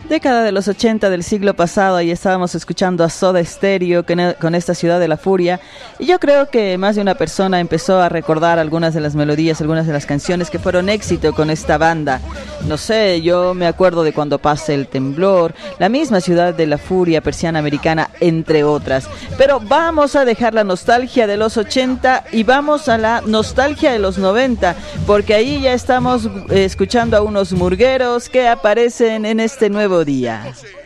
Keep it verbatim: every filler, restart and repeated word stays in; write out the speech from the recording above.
Década de los ochenta del siglo pasado, ahí estábamos escuchando a Soda Stereo con esta Ciudad de la Furia, y yo creo que más de una persona empezó a recordar algunas de las melodías, algunas de las canciones que fueron éxito con esta banda. No sé, yo me acuerdo de Cuando pase el temblor, la misma Ciudad de la Furia, Persiana Americana, entre otras. Pero vamos a dejar la nostalgia de los ochenta y vamos a la nostalgia de los noventa, porque ahí ya estamos eh, escuchando a unos murgueros que aparecen en este nuevo día.